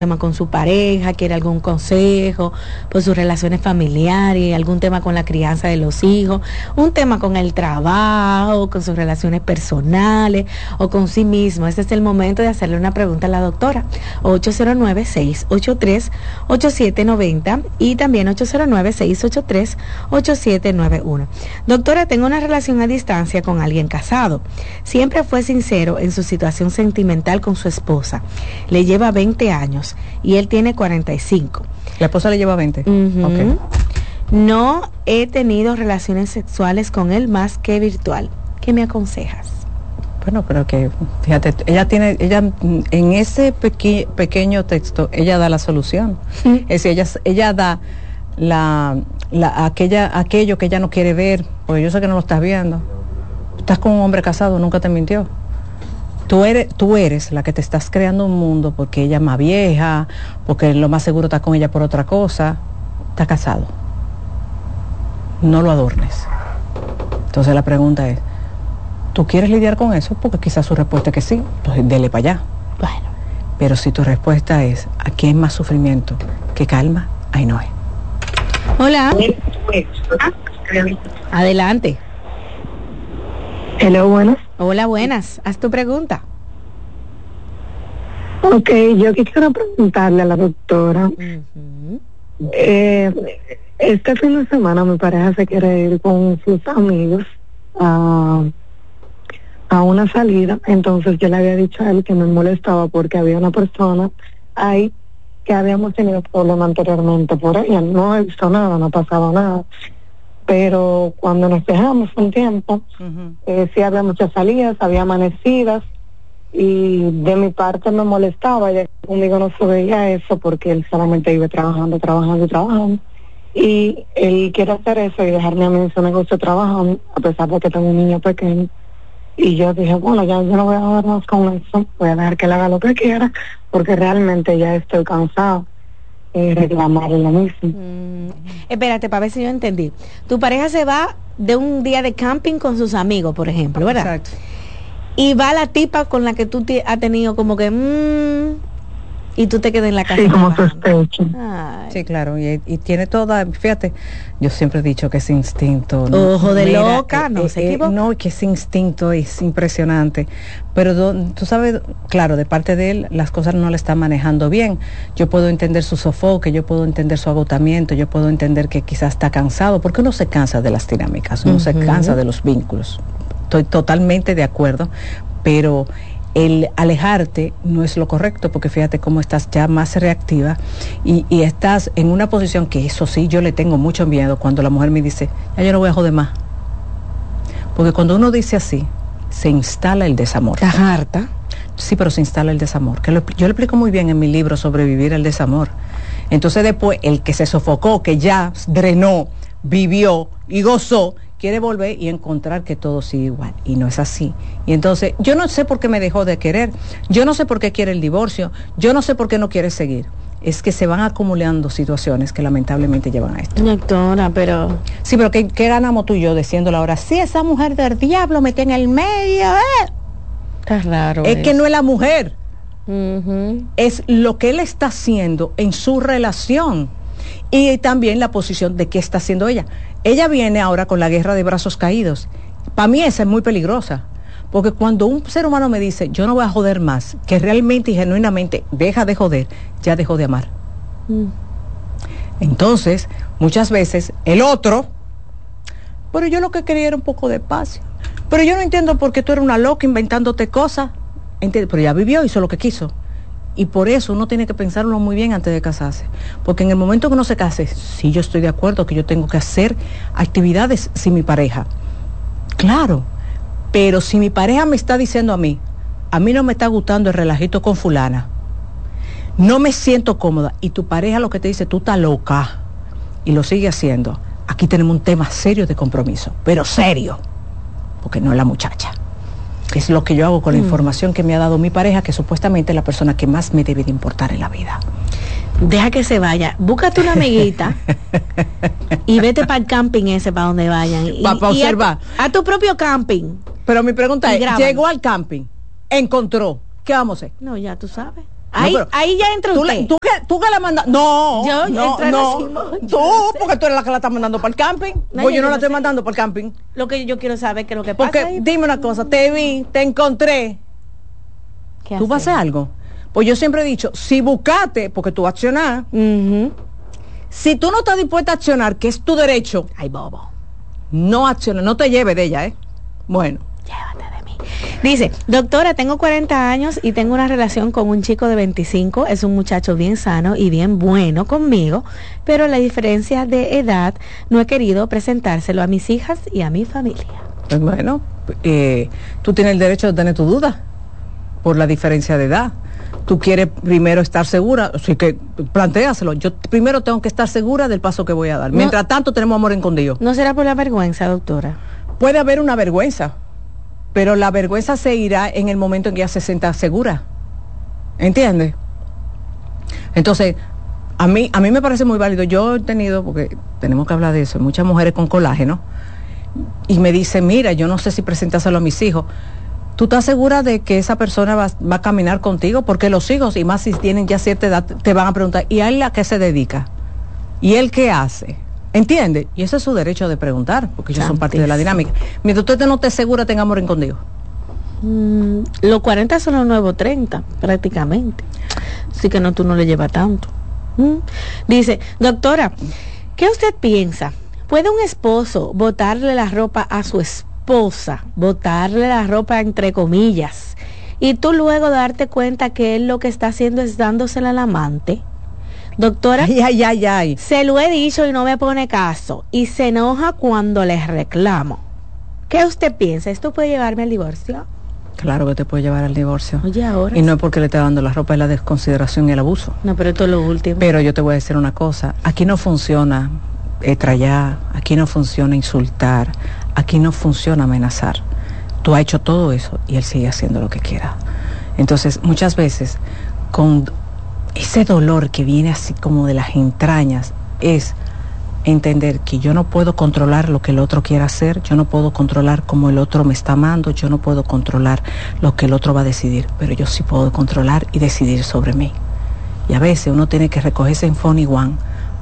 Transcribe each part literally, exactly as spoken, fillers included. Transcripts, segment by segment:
tema con su pareja, quiere algún consejo por sus relaciones familiares, algún tema con la crianza de los hijos, un tema con el trabajo, con sus relaciones personales o con sí mismo. Este es el momento de hacerle una pregunta a la doctora. ocho cero nueve, seis ocho tres, ocho siete nueve cero y también ocho cero nueve, seis ocho tres, ocho siete nueve uno. Doctora, tengo una relación a distancia con alguien casado. Siempre fue sincero en su situación sentimental con su esposa. Le lleva veinte años. Y él tiene cuarenta y cinco. ¿La esposa le lleva veinte? Uh-huh. Okay. No he tenido relaciones sexuales con él más que virtual. ¿Qué me aconsejas? Bueno, pero que, fíjate, ella tiene, ella, en ese peque, pequeño texto, ella da la solución. Uh-huh. Es decir, ella, ella da la, la, aquella, aquello que ella no quiere ver, porque yo sé que no lo estás viendo. Estás con un hombre casado, nunca te mintió. Tú eres, tú eres la que te estás creando un mundo porque ella es más vieja, porque lo más seguro está con ella por otra cosa. Está casado. No lo adornes. Entonces la pregunta es, ¿tú quieres lidiar con eso? Porque quizás su respuesta es que sí, entonces dele para allá. Bueno. Pero si tu respuesta es, aquí hay más sufrimiento que calma, ahí no es. Hola. Adelante. Hello, buenas. Hola, buenas. Haz tu pregunta. Ok, yo quisiera preguntarle a la doctora. Uh-huh. eh, este fin de semana mi pareja se quiere ir con sus amigos a, a una salida. Entonces yo le había dicho a él que me molestaba porque había una persona ahí que habíamos tenido problemas anteriormente por ella. No he visto nada, no ha pasado nada. Pero cuando nos dejamos un tiempo, uh-huh. eh, sí había muchas salidas, había amanecidas, y de mi parte me molestaba, ya conmigo no se veía eso porque él solamente iba trabajando, trabajando y trabajando, y él quiere hacer eso y dejarme a mí en su negocio trabajando, a pesar de que tengo un niño pequeño, y yo dije, bueno, ya yo no voy a dar más con eso, voy a dejar que él haga lo que quiera, porque realmente ya estoy cansado. Eh, reclamar lo mismo. Mm, espérate, para ver si yo entendí. Tu pareja se va de un día de camping con sus amigos, por ejemplo, ¿verdad? Exacto. Y va la tipa con la que tú te, has tenido como que mmm, y tú te quedas en la casa. Sí, como sospecho. Sí, claro, y, y tiene toda, fíjate, yo siempre he dicho que ese instinto, ¿no? Ojo de Mira, loca, eh, no eh, se equivoca. Eh, no, que ese instinto es impresionante, pero do, tú sabes, claro, de parte de él las cosas no le están manejando bien. Yo puedo entender su sofoque, yo puedo entender su agotamiento, yo puedo entender que quizás está cansado, porque uno se cansa de las dinámicas, uno uh-huh. se cansa de los vínculos. Estoy totalmente de acuerdo, pero el alejarte no es lo correcto, porque fíjate cómo estás ya más reactiva y, y estás en una posición que eso sí, yo le tengo mucho miedo cuando la mujer me dice, ya yo no voy a joder más. Porque cuando uno dice así, se instala el desamor. ¿Estás harta? Sí, pero se instala el desamor. Que lo, yo lo explico muy bien en mi libro Sobrevivir al desamor. Entonces después, el que se sofocó, que ya drenó, vivió y gozó, quiere volver y encontrar que todo sigue igual, y no es así. Y entonces, yo no sé por qué me dejó de querer, yo no sé por qué quiere el divorcio, yo no sé por qué no quiere seguir. Es que se van acumulando situaciones que lamentablemente llevan a esto. Doctora, pero... Sí, pero ¿qué, qué ganamos tú y yo diciéndole ahora? Sí, esa mujer del diablo mete en el medio, ¿eh? Está raro. Es eso. que no es la mujer, uh-huh. es lo que él está haciendo en su relación. Y también la posición de qué está haciendo ella. Ella viene ahora con la guerra de brazos caídos. Para mí esa es muy peligrosa. Porque cuando un ser humano me dice, yo no voy a joder más, que realmente y genuinamente deja de joder, ya dejó de amar. Mm. Entonces, muchas veces, el otro, pero yo lo que quería era un poco de paz. Pero yo no entiendo por qué tú eres una loca inventándote cosas. Entiendo, pero ya vivió, hizo lo que quiso. Y por eso uno tiene que pensarlo muy bien antes de casarse. Porque en el momento que uno se case, sí, yo estoy de acuerdo que yo tengo que hacer actividades sin mi pareja. Claro, pero si mi pareja me está diciendo a mí, a mí no me está gustando el relajito con fulana, no me siento cómoda, y tu pareja lo que te dice, tú estás loca, y lo sigue haciendo, aquí tenemos un tema serio de compromiso, pero serio, porque no es la muchacha. Es lo que yo hago con la mm. información que me ha dado mi pareja, que supuestamente es la persona que más me debe de importar en la vida. Deja que se vaya, búscate una amiguita y vete para el camping ese, para donde vayan. Y, para pa observar. A, a tu propio camping. Pero mi pregunta es, llegó al camping, encontró, ¿qué vamos a hacer? No, ya tú sabes. Ahí, no, ahí ya entra tú, usted. la, tú, que, tú que la mandas. No, yo no, no. Tú, porque tú eres la que la estás mandando para el camping. No, pues yo no la estoy sé. mandando para el camping. Lo que yo quiero saber que lo que porque, pasa ahí. Dime una cosa, te vi, te encontré. ¿Qué ¿Tú vas a hacer algo? Pues yo siempre he dicho, si buscaste, porque tú vas a accionar, uh-huh. si tú no estás dispuesta a accionar, que es tu derecho, ay, bobo, no acciones, no te lleves de ella, ¿eh? Bueno. Llévate de mí. Dice, doctora, tengo cuarenta años y tengo una relación con un chico de veinticinco, es un muchacho bien sano y bien bueno conmigo, pero la diferencia de edad no he querido presentárselo a mis hijas y a mi familia. Pues bueno, eh, tú tienes el derecho de tener tu duda por la diferencia de edad. Tú quieres primero estar segura, así que plantéaselo. Yo primero tengo que estar segura del paso que voy a dar. No, mientras tanto tenemos amor escondido. ¿No será por la vergüenza, doctora? Puede haber una vergüenza, pero la vergüenza se irá en el momento en que ella se sienta segura. ¿Entiendes? Entonces, a mí, a mí me parece muy válido. Yo he tenido, porque tenemos que hablar de eso, muchas mujeres con colágeno, y me dicen, mira, yo no sé si presentárselo a mis hijos. ¿Tú estás segura de que esa persona va, va a caminar contigo? Porque los hijos, y más si tienen ya cierta edad, te van a preguntar, ¿y a él a qué se dedica? ¿Y él qué hace? ¿Entiende? Y ese es su derecho de preguntar, porque ellos son parte de la dinámica. Mientras usted no esté segura, tenga amor escondido. Mm, los cuarenta son los nuevos treinta, prácticamente. Así que no, tú no le llevas tanto. Mm. Dice, doctora, ¿qué usted piensa? ¿Puede un esposo botarle la ropa a su esposa? esposa, botarle la ropa entre comillas, y tú luego darte cuenta que él lo que está haciendo es dándosela al amante? Doctora, ay, ay, ay, ay. se lo he dicho y no me pone caso, y se enoja cuando les reclamo. ¿Qué usted piensa? ¿Esto puede llevarme al divorcio? Claro que te puede llevar al divorcio. Oye, ahora. Y no es porque le esté dando la ropa, es la desconsideración y el abuso. No, pero esto es lo último. Pero yo te voy a decir una cosa, aquí no funciona estrallar, aquí no funciona insultar, aquí no funciona amenazar. Tú has hecho todo eso y él sigue haciendo lo que quiera. Entonces, muchas veces, con ese dolor que viene así como de las entrañas, es entender que yo no puedo controlar lo que el otro quiera hacer, yo no puedo controlar cómo el otro me está amando, yo no puedo controlar lo que el otro va a decidir, pero yo sí puedo controlar y decidir sobre mí. Y a veces uno tiene que recogerse en phone one.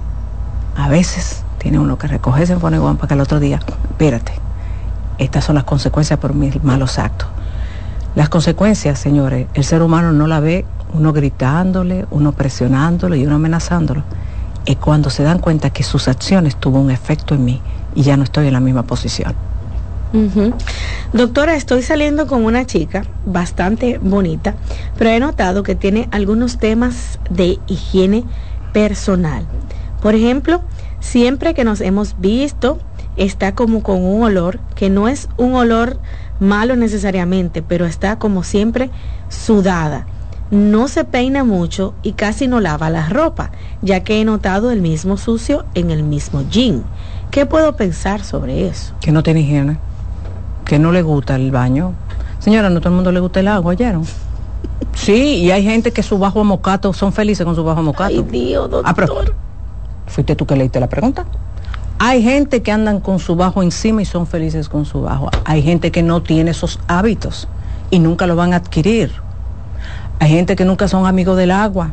A veces tiene uno que recogerse en phone one para que el otro día, espérate, estas son las consecuencias por mis malos actos. Las consecuencias, señores, el ser humano no la ve uno gritándole, uno presionándolo y uno amenazándolo. Es cuando se dan cuenta que sus acciones tuvo un efecto en mí y ya no estoy en la misma posición. Uh-huh. Doctora, estoy saliendo con una chica bastante bonita, pero he notado que tiene algunos temas de higiene personal. Por ejemplo, siempre que nos hemos visto, está como con un olor, que no es un olor malo necesariamente, pero está como siempre sudada. No se peina mucho y casi no lava la ropa, ya que he notado el mismo sucio en el mismo jean. ¿Qué puedo pensar sobre eso? Que no tiene higiene, que no le gusta el baño. Señora, no todo el mundo le gusta el agua, ¿oyeron? Sí, y hay gente que su bajo mocato son felices con su bajo mocato. Ay, Dios, doctor. Ah, pero, ¿fuiste tú que leíste la pregunta? Hay gente que andan con su bajo encima y son felices con su bajo. Hay gente que no tiene esos hábitos y nunca lo van a adquirir. Hay gente que nunca son amigos del agua.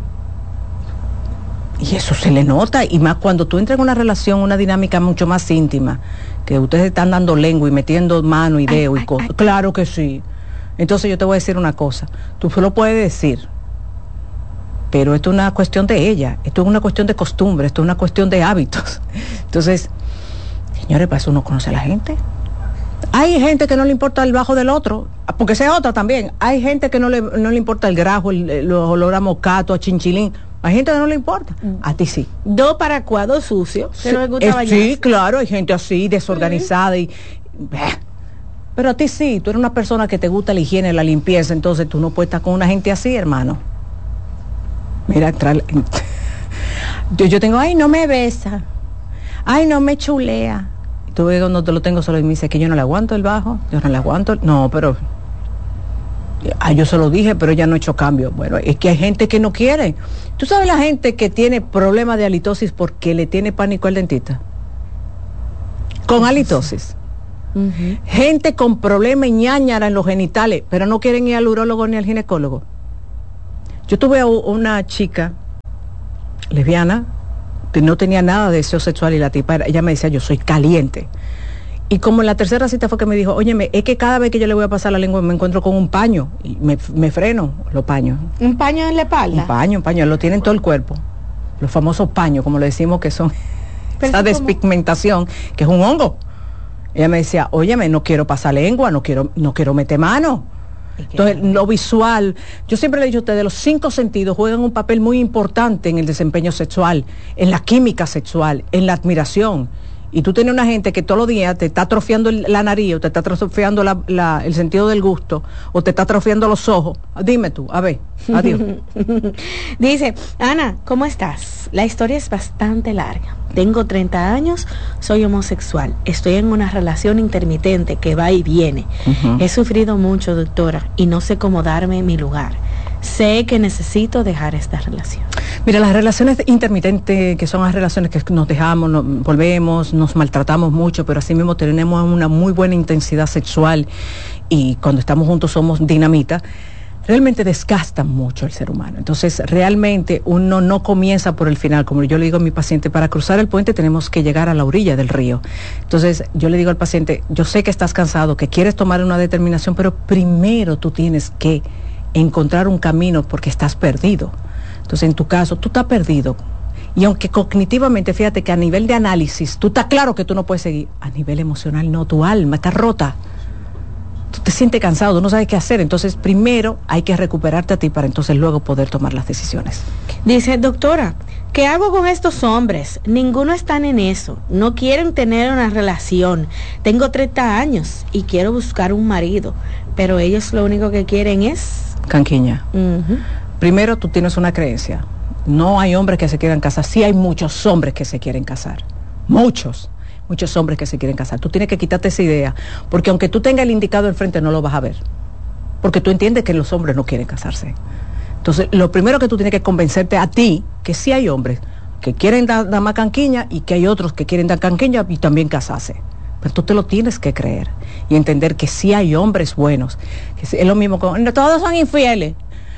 Y eso se le nota, y más cuando tú entras en una relación, una dinámica mucho más íntima, que ustedes están dando lengua y metiendo mano y dedo y cosas. Claro que sí. Entonces yo te voy a decir una cosa, tú lo puedes decir, pero esto es una cuestión de ella, esto es una cuestión de costumbre, esto es una cuestión de hábitos. Entonces, señores, para eso uno conoce a la gente. Hay gente que no le importa el bajo del otro, porque sea otra también. Hay gente que no le, no le importa el grajo, el, el olor a mocato, a chinchilín. Hay gente que no le importa. A ti sí. Dos paracuados sucios, que sí, no les gusta es, bañarse. Sí, claro, hay gente así, desorganizada. Y, pero a ti sí, tú eres una persona que te gusta la higiene, la limpieza, entonces tú no puedes estar con una gente así, hermano. Mira, tra- yo, yo tengo, ay, no me besa. Ay, no me chulea. Tú ves cuando te lo tengo solo y me dice que yo no le aguanto el bajo, yo no le aguanto, el... no, pero ah, yo se lo dije, pero ella no ha hecho cambio. Bueno, es que hay gente que no quiere. ¿Tú sabes la gente que tiene problemas de halitosis porque le tiene pánico al dentista? Con halitosis. Uh-huh. Gente con problemas ñáñara en los genitales, pero no quieren ir al urólogo ni al ginecólogo. Yo tuve a una chica lesbiana que no tenía nada de deseo sexual y la tipa, era, ella me decía, yo soy caliente. Y como en la tercera cita fue que me dijo, óyeme, es que cada vez que yo le voy a pasar la lengua me encuentro con un paño y me, me freno los paños. ¿Un paño en la espalda? Un paño, un paño, lo tiene en todo el cuerpo. Los famosos paños, como le decimos, que son esa despigmentación, que es un hongo. Ella me decía, óyeme, no quiero pasar lengua, no quiero, no quiero meter mano. Entonces, lo visual, yo siempre le he dicho a ustedes, los cinco sentidos juegan un papel muy importante en el desempeño sexual, en la química sexual, en la admiración. Y tú tienes una gente que todos los días te está atrofiando la nariz, o te está atrofiando la, la, el sentido del gusto, o te está atrofiando los ojos. Dime tú, a ver, adiós. Dice, Ana, ¿cómo estás? La historia es bastante larga. Tengo treinta años, soy homosexual. Estoy en una relación intermitente que va y viene. Uh-huh. He sufrido mucho, doctora, y no sé cómo darme mi lugar. Sé que necesito dejar esta relación. Mira, las relaciones intermitentes, que son las relaciones que nos dejamos, nos volvemos, nos maltratamos mucho, pero así mismo tenemos una muy buena intensidad sexual y cuando estamos juntos somos dinamita, realmente desgastan mucho al ser humano. Entonces, realmente uno no comienza por el final. Como yo le digo a mi paciente, para cruzar el puente tenemos que llegar a la orilla del río. Entonces, yo le digo al paciente, yo sé que estás cansado, que quieres tomar una determinación, pero primero tú tienes que encontrar un camino porque estás perdido. Entonces, en tu caso, tú estás perdido. Y aunque cognitivamente, fíjate que a nivel de análisis, tú estás claro que tú no puedes seguir. A nivel emocional, no, tu alma está rota. Tú te sientes cansado, tú no sabes qué hacer. Entonces, primero hay que recuperarte a ti para entonces luego poder tomar las decisiones. Dice, doctora, ¿qué hago con estos hombres? Ninguno están en eso. No quieren tener una relación. Tengo treinta años y quiero buscar un marido. Pero ellos lo único que quieren es... Canquiña. Uh-huh. Primero, tú tienes una creencia. No hay hombres que se quieran casar. Sí hay muchos hombres que se quieren casar. Muchos. Muchos hombres que se quieren casar. Tú tienes que quitarte esa idea. Porque aunque tú tengas el indicado enfrente, no lo vas a ver. Porque tú entiendes que los hombres no quieren casarse. Entonces, lo primero que tú tienes que convencerte a ti, que sí hay hombres que quieren dar, dar más canquiña y que hay otros que quieren dar canquiña y también casarse. Pero tú te lo tienes que creer y entender que sí hay hombres buenos. Que es lo mismo con... No, todos son infieles.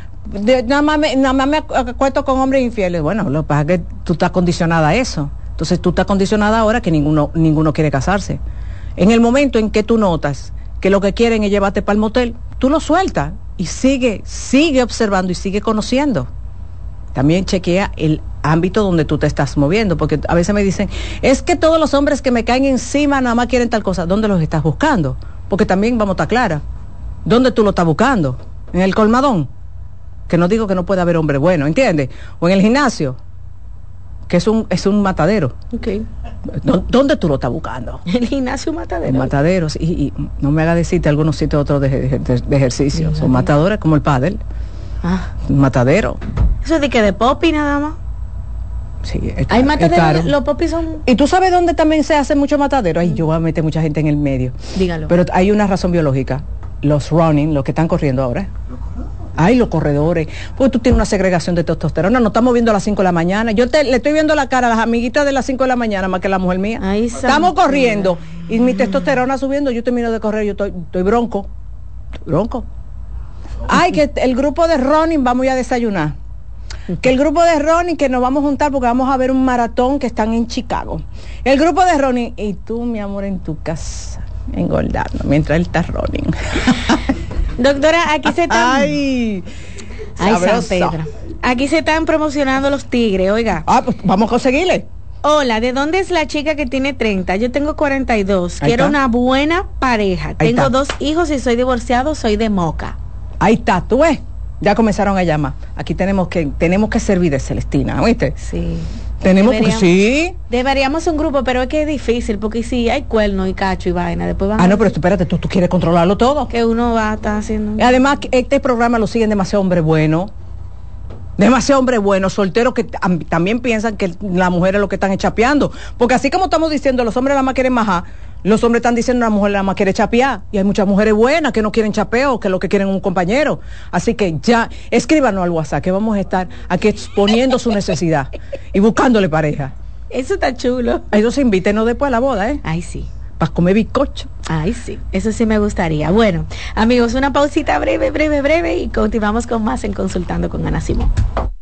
De, nada, más me, nada más me acuesto con hombres infieles. Bueno, lo que pasa es que tú estás condicionada a eso. Entonces tú estás condicionada ahora que ninguno, ninguno quiere casarse. En el momento en que tú notas que lo que quieren es llevarte para el motel, tú lo sueltas y sigue, sigue observando y sigue conociendo. También chequea el ámbito donde tú te estás moviendo, porque a veces me dicen, es que todos los hombres que me caen encima nada más quieren tal cosa. ¿Dónde los estás buscando? Porque también vamos a estar claras. ¿Dónde tú lo estás buscando? ¿En el colmadón? Que no digo que no pueda haber hombre bueno, ¿entiendes? O en el gimnasio, que es un es un matadero. Okay. ¿Dónde tú lo estás buscando? El gimnasio matadero. En mataderos. Y, y no me haga decirte algunos sitios otros de, de, de ejercicio. Sí, son matadores como el pádel. Ah. Matadero. Eso es de que de popi nada más. Sí, es hay mataderos, los popis son... ¿Y tú sabes dónde también se hace mucho matadero? Ahí yo voy a meter mucha gente en el medio. Dígalo. Pero hay una razón biológica. Los running, los que están corriendo ahora. Ay, los corredores. Pues tú tienes una segregación de testosterona. Nos estamos viendo a las cinco de la mañana. Yo te, le estoy viendo la cara a las amiguitas de las cinco de la mañana más que la mujer mía. Ay, estamos corriendo. Y mi testosterona subiendo. Yo termino de correr. Yo estoy, estoy bronco. Estoy bronco. Ay, que el grupo de running vamos a desayunar. Que el grupo de running que nos vamos a juntar porque vamos a ver un maratón que están en Chicago. El grupo de running y tú, mi amor, en tu casa engordando mientras él está running. Doctora, aquí se están... Ay, Ay, San Pedro. Aquí se están promocionando los tigres, oiga. Ah, pues vamos a conseguirle. Hola, ¿de dónde es la chica que tiene treinta? Yo tengo cuarenta y dos. Quiero está. una buena pareja. Ahí tengo está. dos hijos y soy divorciado, soy de Moca. Ahí está, tú ves. Ya comenzaron a llamar. Aquí tenemos que tenemos que servir de Celestina, ¿oíste? Sí. Tenemos que sí. Deberíamos un grupo, pero es que es difícil, porque si hay cuernos y cacho y vaina, después van Ah, a no, pero espérate, tú, tú quieres controlarlo todo. que uno va a estar haciendo. Además, este programa lo siguen demasiado hombre bueno. Demasiado hombre bueno, solteros que tam- también piensan que las mujeres lo que están es chapeando. Porque así como estamos diciendo, los hombres nada más quieren majar, los hombres están diciendo la mujer nada más quiere chapear. Y hay muchas mujeres buenas que no quieren chapeo, que lo que quieren es un compañero. Así que ya, escríbanos al WhatsApp, que vamos a estar aquí exponiendo su necesidad y buscándole pareja. Eso está chulo. Ellos invítenos después a la boda, ¿eh? Ay, sí. para comer bizcocho. Ay, sí, eso sí me gustaría. Bueno, amigos, una pausita breve, breve, breve y continuamos con más en Consultando con Ana Simón.